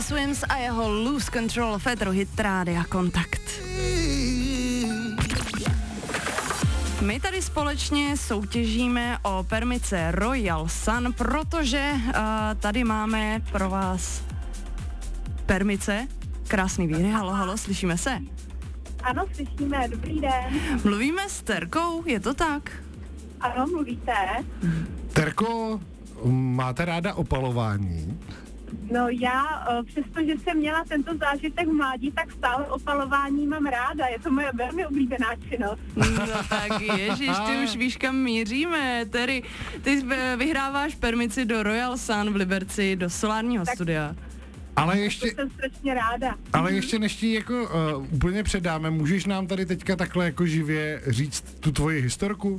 Swims a jeho Lose Control, Féteru Hit Rádia Kontakt. My tady společně soutěžíme o permice Royal Sun, protože tady máme pro vás permice. Krásný výhry, halo, slyšíme se? Ano, slyšíme, dobrý den. Mluvíme s Terkou, je to tak? Ano, mluvíte. Terko, máte ráda opalování? No já, přestože jsem měla tento zážitek v mládí, tak stále opalování mám ráda. Je to moje velmi oblíbená činnost. No tak ježiš, ty už víš, kam míříme. Terry, ty vyhráváš permici do Royal Sun v Liberci, do solárního studia. Ale ještě, to jsem strašně ráda. ale ještě než ti jako úplně předáme, můžeš nám tady teďka takhle jako živě říct tu tvoji historku?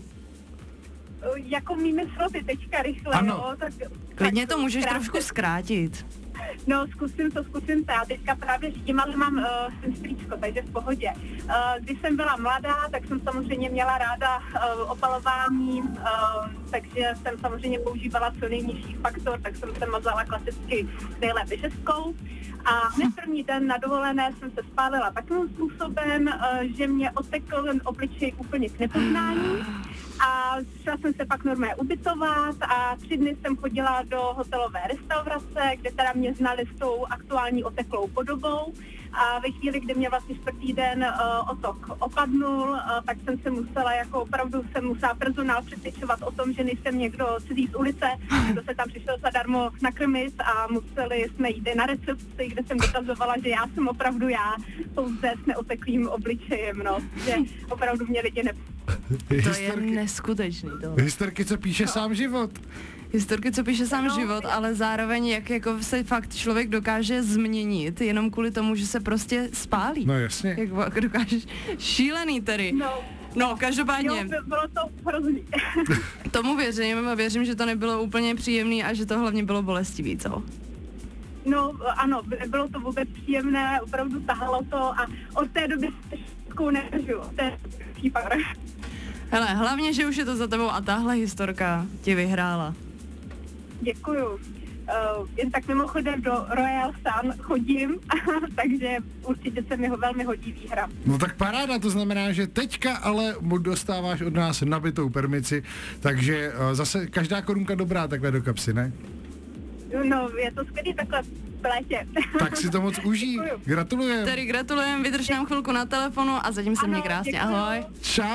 Jako mými slovy teďka rychle, ano. Jo, tak Klidně to můžeš trošku zkrátit. No, zkusím to. Já teďka právě řídím, ale mám strýčko, takže v pohodě. Když jsem byla mladá, tak jsem samozřejmě měla ráda opalování, takže jsem samozřejmě používala co nejnižší faktor, tak jsem se mazala klasicky nejlépe šestkou. A hned první den na dovolené jsem se spálila takovým způsobem, že mě otekl ten obličej úplně k nepoznání. A šla jsem se pak normálně ubytovat a 3 dny jsem chodila do hotelové restaurace, kde teda mě znali s tou aktuální oteklou podobou. A ve chvíli, kdy mě vlastně 4. den otok opadnul, tak jsem se musela, jako opravdu jsem musela personál přesvědčovat o tom, že nejsem někdo cizí z ulice, kdo se tam přišel zadarmo nakrmit a museli jsme jít na recepci, kde jsem dokazovala, že já jsem opravdu já, pouze s neoteklým obličejem, no. Že opravdu mě lidi To je neskutečný tohle. Historky, co píše sám život. Historky, co píše sám život, ale zároveň jak jako se fakt člověk dokáže změnit jenom kvůli tomu, že se prostě spálí. No jasně. Jak dokážeš, šílený tedy. No, každopádně. Jo, bylo to hrozný. Tomu věřím, že to nebylo úplně příjemný a že to hlavně bylo bolestivý, co? No, ano, bylo to vůbec příjemné, opravdu tahalo to a od té doby se šestkou nežiju. To je případ. Hele, hlavně, že už je to za tebou a tahle historka tě vyhrála. Děkuju. Jen tak mimochodem do Royal Sun chodím, takže určitě se mi ho velmi hodí výhra. No tak paráda, to znamená, že teďka ale dostáváš od nás nabitou permici, takže zase každá korunka dobrá takhle do kapsy, ne? No, je to skvělý takhle v létě. Tak si to moc užij. Gratulujem. Tedy gratulujem, vydrž nám chvilku na telefonu a zatím se mě krásně. Děkuju. Čau.